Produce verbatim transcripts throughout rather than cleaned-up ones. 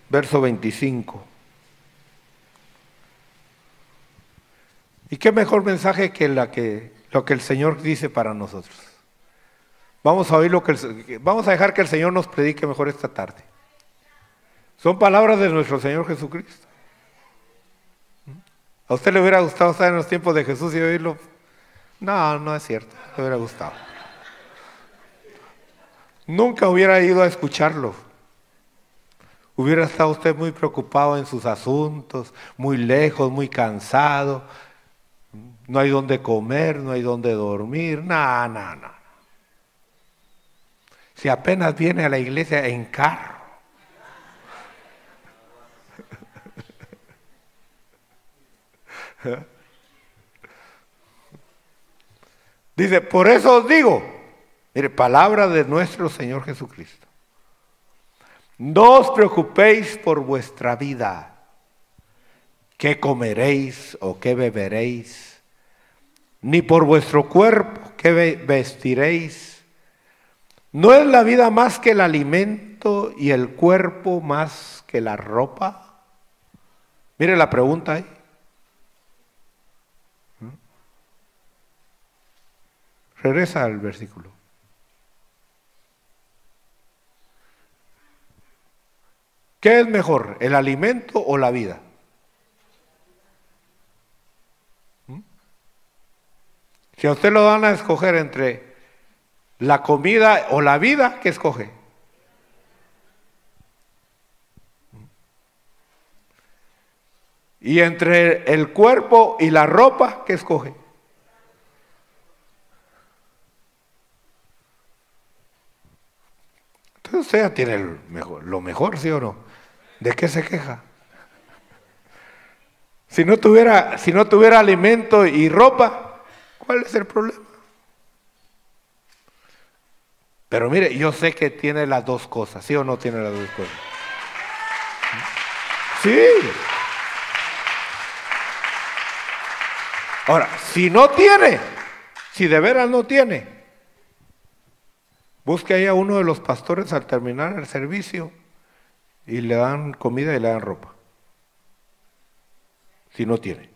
verso veinticinco. ¿Y qué mejor mensaje que, la que lo que el Señor dice para nosotros? Vamos a oír lo que el, vamos a dejar que el Señor nos predique mejor esta tarde. Son palabras de nuestro Señor Jesucristo. ¿A usted le hubiera gustado estar en los tiempos de Jesús y oírlo? No, no es cierto, le hubiera gustado. Nunca hubiera ido a escucharlo. Hubiera estado usted muy preocupado en sus asuntos, muy lejos, muy cansado. No hay donde comer, no hay donde dormir, no, no, no. Si apenas viene a la iglesia en carro. Dice, por eso os digo, mire, palabra de nuestro Señor Jesucristo. No os preocupéis por vuestra vida, qué comeréis o qué beberéis, ni por vuestro cuerpo, qué vestiréis. ¿No es la vida más que el alimento y el cuerpo más que la ropa? Mire la pregunta ahí. Regresa al versículo. ¿Qué es mejor, el alimento o la vida? ¿Mm? Si a usted lo dan a escoger entre la comida o la vida, ¿qué escoge? Y entre el cuerpo y la ropa, ¿qué escoge? Entonces usted ya tiene el mejor, lo mejor, ¿sí o no? ¿De qué se queja? Si no tuviera, si no tuviera alimento y ropa, ¿cuál es el problema? Pero mire, yo sé que tiene las dos cosas, ¿sí o no tiene las dos cosas? Sí. Ahora, si no tiene, si de veras no tiene, busque ahí a uno de los pastores al terminar el servicio y le dan comida y le dan ropa. Si no tiene.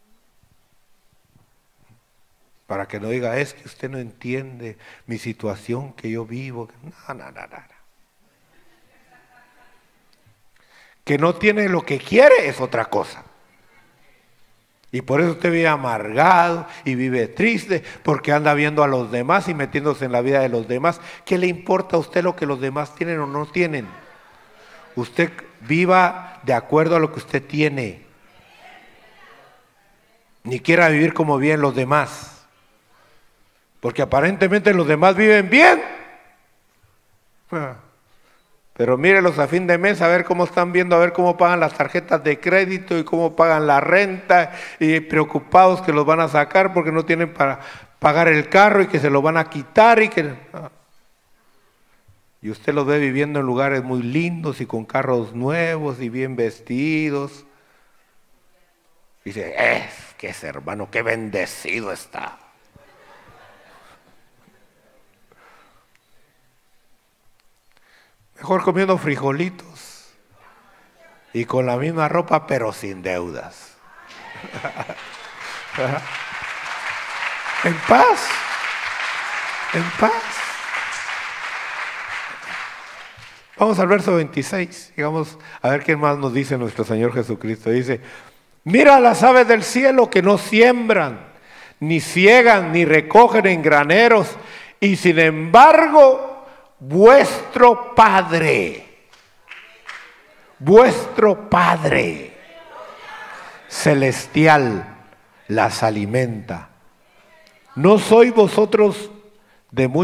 Para que no diga, es que usted no entiende mi situación que yo vivo. No, no, no, no. Que no tiene lo que quiere es otra cosa. Y por eso usted vive amargado y vive triste, porque anda viendo a los demás y metiéndose en la vida de los demás. ¿Qué le importa a usted lo que los demás tienen o no tienen? Usted viva de acuerdo a lo que usted tiene. Ni quiera vivir como viven los demás. Porque aparentemente los demás viven bien. Pero mírelos a fin de mes a ver cómo están viendo, a ver cómo pagan las tarjetas de crédito y cómo pagan la renta, y preocupados que los van a sacar porque no tienen para pagar el carro y que se lo van a quitar y que... Y usted los ve viviendo en lugares muy lindos y con carros nuevos y bien vestidos. Y dice, es que ese hermano, qué bendecido está. Mejor comiendo frijolitos y con la misma ropa, pero sin deudas. En paz, en paz. Vamos al verso veintiséis, digamos, a ver qué más nos dice nuestro Señor Jesucristo. Dice, mira las aves del cielo que no siembran, ni ciegan, ni recogen en graneros, y sin embargo, vuestro Padre, vuestro Padre celestial las alimenta. ¿No sois vosotros de mucho